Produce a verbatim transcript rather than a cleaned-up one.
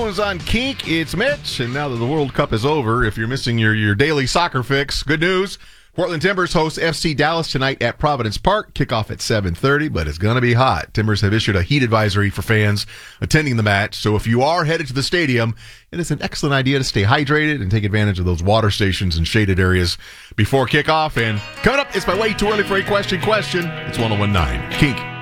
Jones on Kink. It's Mitch, and now that the World Cup is over, if you're missing your, your daily soccer fix, good news. Portland Timbers host F C Dallas tonight at Providence Park. Kickoff at seven thirty, but it's going to be hot. Timbers have issued a heat advisory for fans attending the match, so if you are headed to the stadium, it is an excellent idea to stay hydrated and take advantage of those water stations and shaded areas before kickoff. And coming up, it's my way too early for a question question. It's one oh one nine Kink.